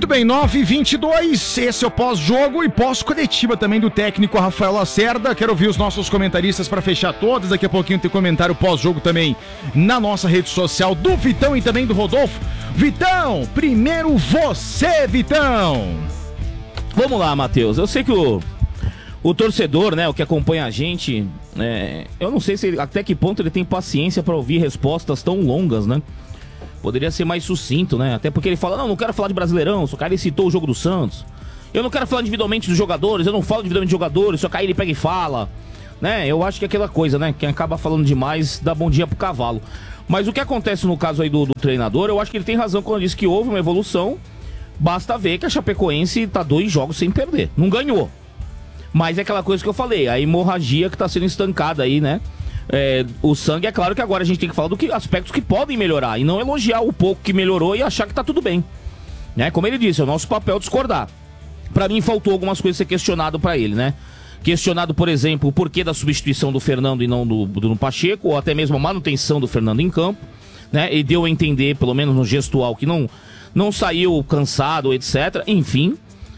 Muito bem, 9h22, esse é o pós-jogo e pós-coletiva também do técnico Rafael Lacerda. Quero ouvir os nossos comentaristas para fechar todas. Daqui a pouquinho tem comentário pós-jogo também na nossa rede social do Vitão e também do Rodolfo. Vitão, primeiro você, Vitão! Vamos lá, Matheus. Eu sei que o torcedor, né, o que acompanha a gente, eu não sei até que ponto ele tem paciência para ouvir respostas tão longas, né? Poderia ser mais sucinto, né? Até porque ele fala, não quero falar de Brasileirão, só que aí ele citou o jogo do Santos. Eu não quero falar individualmente dos jogadores, eu não falo individualmente de jogadores, só que aí ele pega e fala, né? Eu acho que é aquela coisa, né? Quem acaba falando demais dá bom dia pro cavalo. Mas o que acontece no caso aí do treinador, eu acho que ele tem razão quando diz que houve uma evolução. Basta ver que a Chapecoense tá 2 jogos sem perder. Não ganhou. Mas é aquela coisa que eu falei, a hemorragia que tá sendo estancada aí, né? O sangue, é claro que agora a gente tem que falar aspectos que podem melhorar e não elogiar o pouco que melhorou e achar que tá tudo bem, né? Como ele disse, é o nosso papel discordar. Pra mim faltou algumas coisas ser questionado pra ele, né? Questionado, por exemplo, o porquê da substituição do Fernando e não do Pacheco, ou até mesmo a manutenção do Fernando em campo, né? E deu a entender, pelo menos no gestual, que não saiu cansado, etc. Enfim.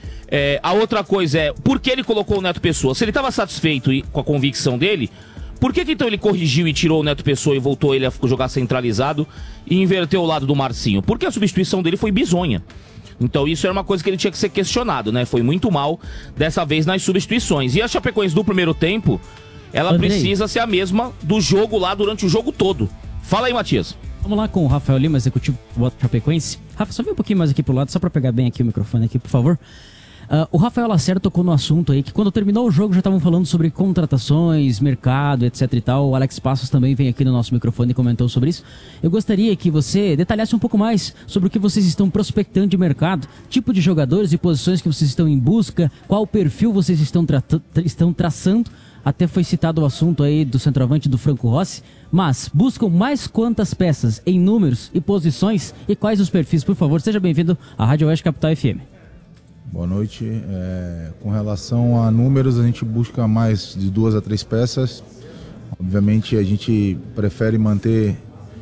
A outra coisa é, por que ele colocou o Neto Pessoa? Se ele estava satisfeito com a convicção dele, por que então ele corrigiu e tirou o Neto Pessoa e voltou ele a jogar centralizado e inverteu o lado do Marcinho? Porque a substituição dele foi bizonha. Então isso era uma coisa que ele tinha que ser questionado, né? Foi muito mal dessa vez nas substituições. E a Chapecoense do primeiro tempo, ela Andrei, precisa ser a mesma do jogo lá durante o jogo todo. Fala aí, Matias. Vamos lá com o Rafael Lima, executivo do Chapecoense. Rafa, só vem um pouquinho mais aqui pro lado, só pra pegar bem aqui o microfone aqui, por favor. O Rafael Lacerda tocou no assunto aí, que quando terminou o jogo já estavam falando sobre contratações, mercado, etc e tal. O Alex Passos também vem aqui no nosso microfone e comentou sobre isso. Eu gostaria que você detalhasse um pouco mais sobre o que vocês estão prospectando de mercado, tipo de jogadores e posições que vocês estão em busca, qual perfil vocês estão traçando. Até foi citado o assunto aí do centroavante do Franco Rossi, mas buscam mais quantas peças em números e posições e quais os perfis? Por favor, seja bem-vindo à Rádio Oeste Capital FM. Boa noite. Com relação a números, a gente busca mais de 2 a 3 peças. Obviamente a gente prefere manter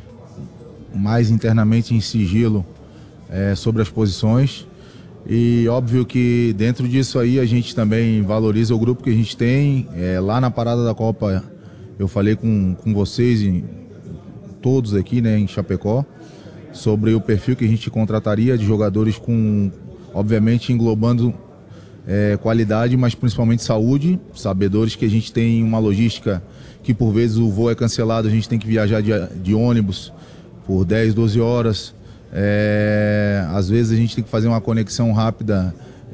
mais internamente em sigilo sobre as posições. E óbvio que dentro disso aí a gente também valoriza o grupo que a gente tem. Lá na parada da Copa eu falei com vocês, todos aqui, né, em Chapecó, sobre o perfil que a gente contrataria de jogadores com... obviamente englobando qualidade, mas principalmente saúde, sabedores que a gente tem uma logística que por vezes o voo é cancelado, a gente tem que viajar de ônibus por 10, 12 horas, às vezes a gente tem que fazer uma conexão rápida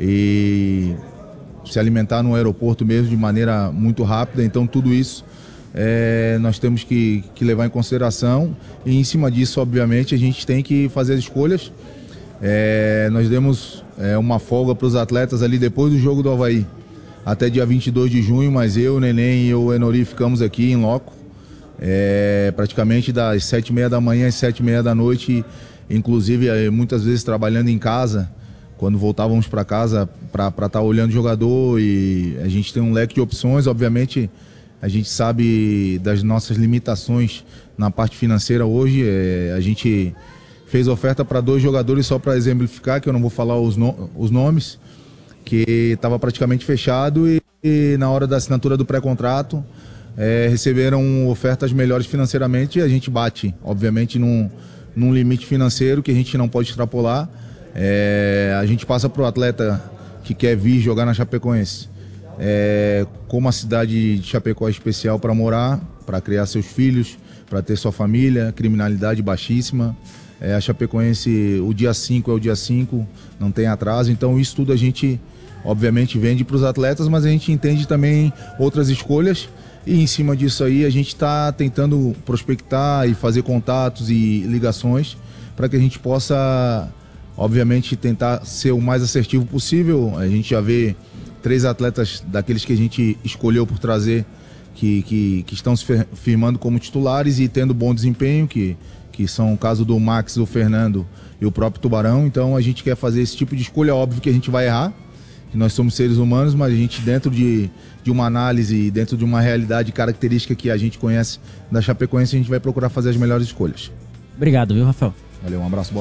e se alimentar no aeroporto mesmo de maneira muito rápida, então tudo isso nós temos que levar em consideração e em cima disso, obviamente, a gente tem que fazer as escolhas. Nós demos uma folga para os atletas ali depois do jogo do Avaí, até dia 22 de junho, mas eu, o Neném e o Enori ficamos aqui em loco, praticamente das 7h30 da manhã às 7h30 da noite, inclusive muitas vezes trabalhando em casa, quando voltávamos para casa para estar olhando o jogador, e a gente tem um leque de opções. Obviamente a gente sabe das nossas limitações na parte financeira hoje, a gente fez oferta para 2 jogadores, só para exemplificar, que eu não vou falar os nomes, que estava praticamente fechado e na hora da assinatura do pré-contrato receberam ofertas melhores financeiramente, e a gente bate, obviamente, num limite financeiro que a gente não pode extrapolar. A gente passa para o atleta que quer vir jogar na Chapecoense, como a cidade de Chapecó é especial para morar, para criar seus filhos, para ter sua família, criminalidade baixíssima. A Chapecoense, o dia 5 é o dia 5, não tem atraso, então isso tudo a gente obviamente vende para os atletas, mas a gente entende também outras escolhas, e em cima disso aí a gente está tentando prospectar e fazer contatos e ligações para que a gente possa, obviamente, tentar ser o mais assertivo possível. A gente já vê 3 atletas daqueles que a gente escolheu por trazer que estão se firmando como titulares e tendo bom desempenho, que são o caso do Max, do Fernando e o próprio Tubarão. Então a gente quer fazer esse tipo de escolha. Óbvio que a gente vai errar, que nós somos seres humanos, mas a gente, dentro de uma análise, dentro de uma realidade característica que a gente conhece da Chapecoense, a gente vai procurar fazer as melhores escolhas. Obrigado, viu, Rafael? Valeu, um abraço, boa noite.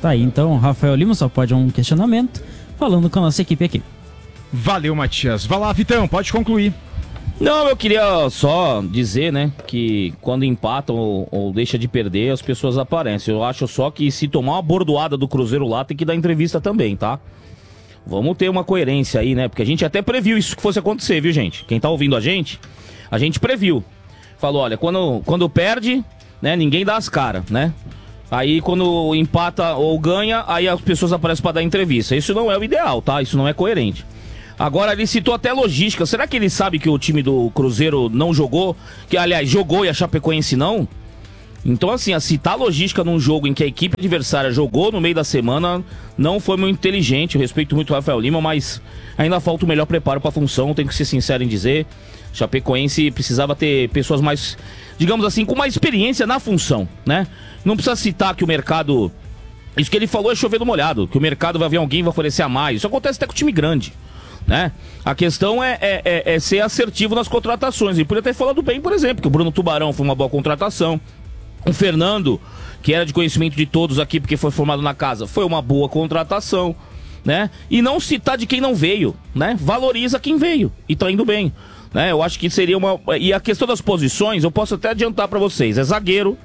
Tá aí, então, Rafael Lima só pode um questionamento, falando com a nossa equipe aqui. Valeu, Matias. Vai lá, Vitão, pode concluir. Não, eu queria só dizer, né, que quando empatam ou deixa de perder, as pessoas aparecem. Eu acho só que se tomar uma bordoada do Cruzeiro lá, tem que dar entrevista também, tá? Vamos ter uma coerência aí, né? Porque a gente até previu isso que fosse acontecer, viu, gente? Quem tá ouvindo a gente previu. Falou, olha, quando perde, né, ninguém dá as caras, né? Aí quando empata ou ganha, aí as pessoas aparecem pra dar entrevista. Isso não é o ideal, tá? Isso não é coerente. Agora, ele citou até logística. Será que ele sabe que o time do Cruzeiro não jogou? Que, aliás, jogou e a Chapecoense não? Então, assim, citar logística num jogo em que a equipe adversária jogou no meio da semana não foi muito inteligente. Eu respeito muito o Rafael Lima, mas ainda falta o melhor preparo para a função. Tenho que ser sincero em dizer. Chapecoense precisava ter pessoas mais, digamos assim, com mais experiência na função, né? Não precisa citar que o mercado... Isso que ele falou é chover no molhado. Que o mercado vai vir alguém e vai oferecer a mais. Isso acontece até com time grande, né? A questão é ser assertivo nas contratações. Ele podia ter falado bem, por exemplo, que o Bruno Tubarão foi uma boa contratação. O Fernando, que era de conhecimento de todos aqui porque foi formado na casa, foi uma boa contratação, né? E não citar de quem não veio, né? Valoriza quem veio e tá indo bem, né? Eu acho que seria uma... E a questão das posições, eu posso até adiantar pra vocês. É zagueiro,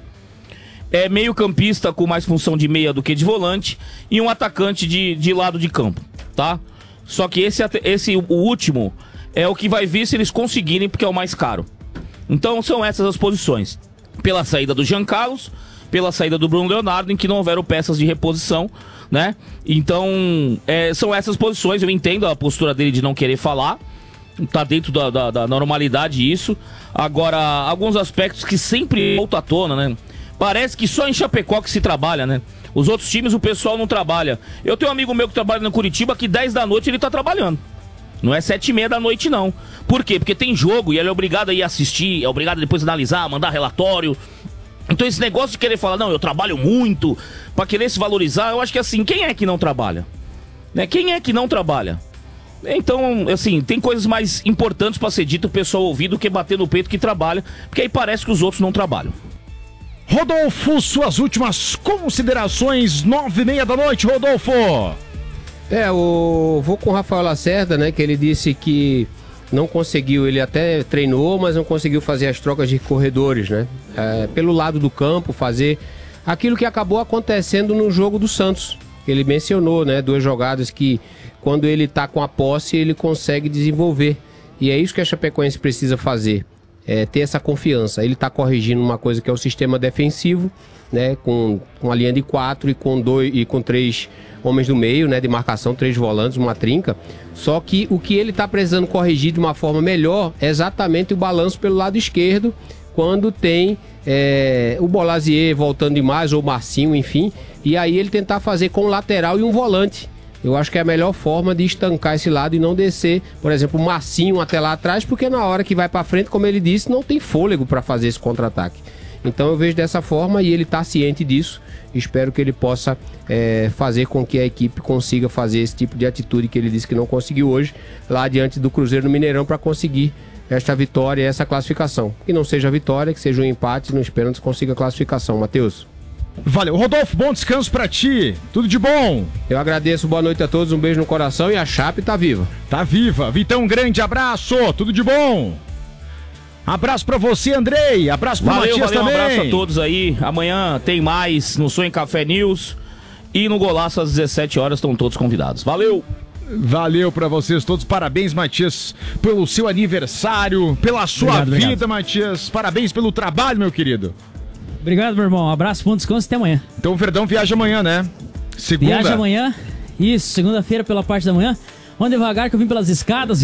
é meio campista com mais função de meia do que de volante e um atacante de lado de campo, tá? Só que o último é o que vai vir se eles conseguirem, porque é o mais caro. Então são essas as posições. Pela saída do Jean Carlos, pela saída do Bruno Leonardo, em que não houveram peças de reposição, né? Então, são essas posições. Eu entendo a postura dele de não querer falar. Tá dentro da normalidade isso. Agora, alguns aspectos que sempre voltam à tona, né? Parece que só em Chapecó que se trabalha, né? Os outros times o pessoal não trabalha. Eu tenho um amigo meu que trabalha na Curitiba que 10 da noite ele tá trabalhando. Não é 7h30 da noite, não. Por quê? Porque tem jogo e ele é obrigado a ir assistir, é obrigado a depois analisar, mandar relatório. Então esse negócio de querer falar, não, eu trabalho muito, pra querer se valorizar, eu acho que assim, quem é que não trabalha? Né? Quem é que não trabalha? Então, assim, tem coisas mais importantes pra ser dito o pessoal ouvir do que bater no peito que trabalha, porque aí parece que os outros não trabalham. Rodolfo, suas últimas considerações, 9h30 da noite, Rodolfo. Vou com o Rafael Lacerda, né, que ele disse que não conseguiu, ele até treinou, mas não conseguiu fazer as trocas de corredores, né, pelo lado do campo, fazer aquilo que acabou acontecendo no jogo do Santos. Ele mencionou, né, 2 jogadas que quando ele tá com a posse, ele consegue desenvolver, e é isso que a Chapecoense precisa fazer, ter essa confiança. Ele tá corrigindo uma coisa que é o sistema defensivo, né, com a linha de 4 e com 3 homens do meio, né, de marcação, 3 volantes, uma trinca. Só que o que ele está precisando corrigir de uma forma melhor é exatamente o balanço pelo lado esquerdo, quando tem o Bolazier voltando demais, ou o Marcinho, enfim, e aí ele tentar fazer com um lateral e um volante. Eu acho que é a melhor forma de estancar esse lado e não descer, por exemplo, o Marcinho até lá atrás, porque na hora que vai para frente, como ele disse, não tem fôlego para fazer esse contra-ataque. Então eu vejo dessa forma e ele está ciente disso. Espero que ele possa fazer com que a equipe consiga fazer esse tipo de atitude que ele disse que não conseguiu hoje, lá diante do Cruzeiro no Mineirão, para conseguir esta vitória e essa classificação. Que não seja a vitória, que seja um empate, não esperando que consiga a classificação. Matheus. Valeu. Rodolfo, bom descanso pra ti. Tudo de bom. Eu agradeço, boa noite a todos, um beijo no coração e a Chape tá viva. Tá viva. Vitão, um grande abraço. Tudo de bom. Abraço pra você, Andrei. Abraço pra Matias também. Um abraço a todos aí. Amanhã tem mais no Sonho Café News. E no Golaço às 17 horas estão todos convidados. Valeu! Valeu pra vocês todos. Parabéns, Matias, pelo seu aniversário, pela sua vida, Matias. Parabéns pelo trabalho, meu querido. Obrigado, meu irmão. Um abraço, bom descanso, até amanhã. Então o Verdão viaja amanhã, né? Segunda. Viaja amanhã. Isso, segunda-feira pela parte da manhã. Vamos devagar que eu vim pelas escadas.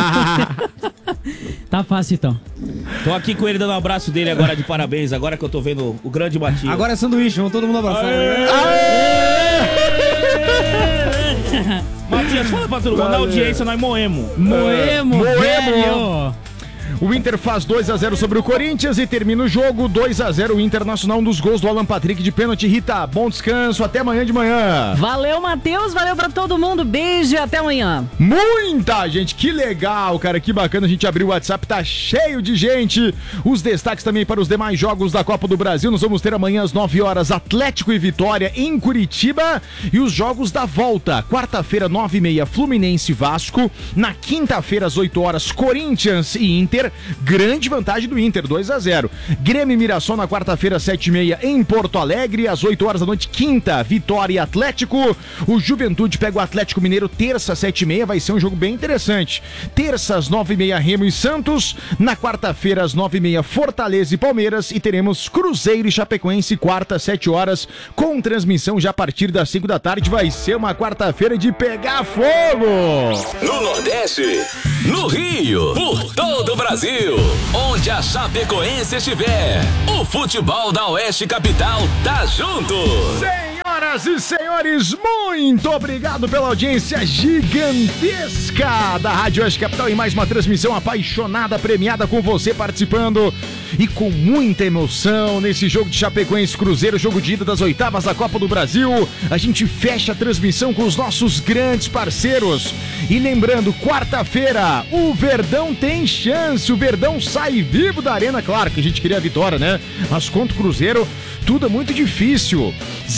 Tá fácil, então. Tô aqui com ele dando um abraço dele agora de parabéns, agora que eu tô vendo o grande Matias. Agora é sanduíche, vamos todo mundo abraçar. Matias, fala pra todo mundo, na audiência nós moemos. Moemos, velho. O Inter faz 2-0 sobre o Corinthians e termina o jogo 2-0 o Internacional, um dos gols do Alan Patrick de pênalti. Rita, bom descanso, até amanhã de manhã. Valeu, Matheus, valeu pra todo mundo, beijo e até amanhã. Muita gente, que legal, cara, que bacana, a gente abriu o WhatsApp, tá cheio de gente. Os destaques também para os demais jogos da Copa do Brasil, nós vamos ter amanhã às 9 horas Atlético e Vitória em Curitiba e os jogos da volta, quarta-feira 9h30 Fluminense e Vasco, na quinta-feira às 8 horas Corinthians e Inter, grande vantagem do Inter, 2-0. Grêmio e Mirassol na quarta-feira 7h30 em Porto Alegre, às 8 horas da noite, quinta, Vitória e Atlético. O Juventude pega o Atlético Mineiro terça 7h30, vai ser um jogo bem interessante. Terça às 9h30 Remo e Santos, na quarta-feira às 9h30 Fortaleza e Palmeiras e teremos Cruzeiro e Chapecoense quarta 7 horas com transmissão já a partir das 5 da tarde. Vai ser uma quarta-feira de pegar fogo! No Nordeste, no Rio, por todo o Brasil, onde a Chapecoense estiver, o futebol da Oeste Capital tá junto. Senhoras e senhores, muito obrigado pela audiência gigantesca da Rádio Oeste Capital em mais uma transmissão apaixonada, premiada com você participando e com muita emoção nesse jogo de Chapecoense Cruzeiro, jogo de ida das oitavas da Copa do Brasil. A gente fecha a transmissão com os nossos grandes parceiros e lembrando, quarta-feira o Verdão tem chance, o Verdão sai vivo da arena, claro que a gente queria a vitória, né? Mas contra o Cruzeiro tudo é muito difícil.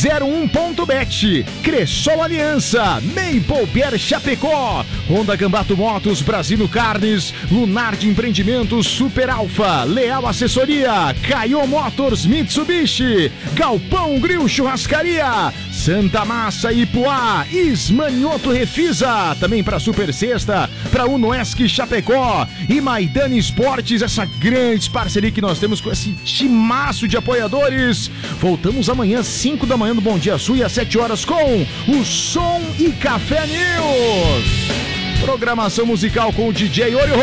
01.bet, Cressol Aliança, Maple Beer Chapecó, Honda Gambato Motos, Brasino Carnes, Lunar de Empreendimentos, Super Alfa, Leal Assessoria, Caio Motors, Mitsubishi, Galpão Grill Churrascaria, Santa Massa Ipuá, Ismanioto Refisa, também para Super Sexta, para Unoesc Chapecó e Maidana Esportes, essa grande parceria que nós temos com esse timaço de apoiadores. Voltamos amanhã às 5 da manhã do Bom Dia Sul e às 7 horas com o Som e Café News. Programação musical com o DJ Ori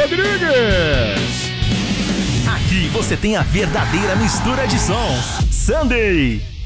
Rodrigues. Aqui você tem a verdadeira mistura de sons. Sunday.